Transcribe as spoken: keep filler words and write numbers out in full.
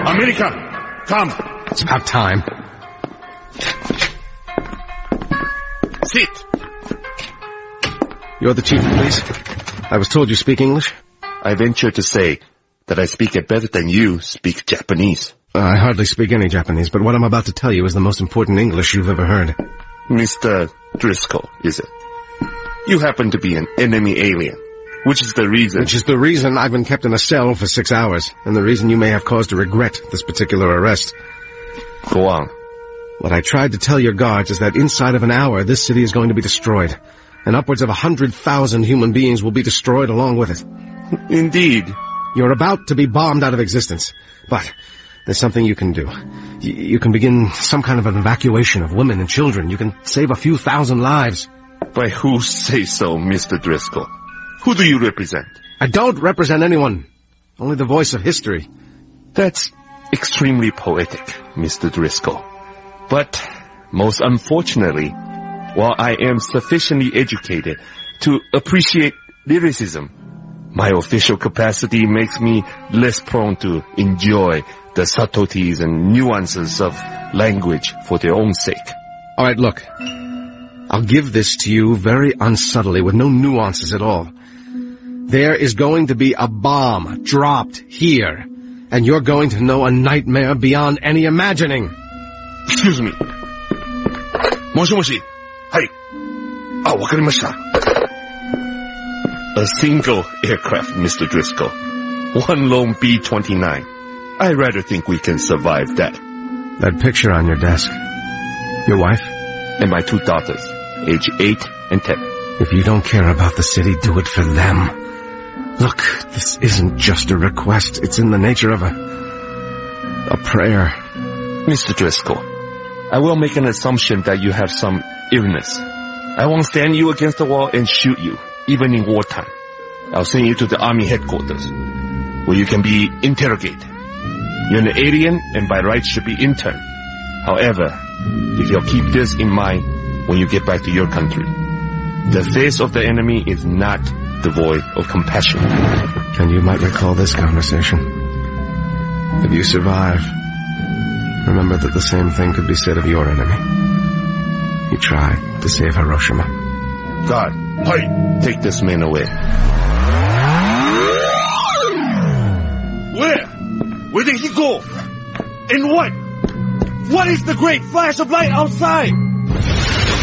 America, come. It's about time. Sit. You're the chief of police? I was told you speak English? I venture to say that I speak it better than you speak Japanese. Uh, I hardly speak any Japanese, but what I'm about to tell you is the most important English you've ever heard. Mister Driscoll, is it? You happen to be an enemy alien, which is the reason... Which is the reason I've been kept in a cell for six hours, and the reason you may have cause to regret this particular arrest. Go on. What I tried to tell your guards is that inside of an hour, this city is going to be destroyed, and upwards of a hundred thousand human beings will be destroyed along with it. Indeed. You're about to be bombed out of existence, but there's something you can do. Y- you can begin some kind of an evacuation of women and children. You can save a few thousand lives. By who say so, Mister Driscoll? Who do you represent? I don't represent anyone. Only the voice of history. That's extremely poetic, Mister Driscoll. But, most unfortunately, while I am sufficiently educated to appreciate lyricism, my official capacity makes me less prone to enjoy the subtleties and nuances of language for their own sake. All right, look. I'll give this to you very unsubtly, with no nuances at all. There is going to be a bomb dropped here, and you're going to know a nightmare beyond any imagining. Excuse me. Moshi moshi. Hey. Ah, wakarimashita. A single aircraft, Mister Driscoll. One lone B twenty-nine. I rather think we can survive that. That picture on your desk. Your wife? And my two daughters, age eight and ten. If you don't care about the city, do it for them. Look, this isn't just a request. It's in the nature of a... a prayer. Mister Driscoll, I will make an assumption that you have some illness. I won't stand you against the wall and shoot you, even in wartime. I'll send you to the army headquarters, where you can be interrogated. You're an alien and by rights should be interned. However, if you'll keep this in mind when you get back to your country, the face of the enemy is not devoid of compassion. And you might recall this conversation. If you survive, remember that the same thing could be said of your enemy. You tried to save Hiroshima. God, hey, take this man away. Where? Where did he go? And what? What is the great flash of light outside?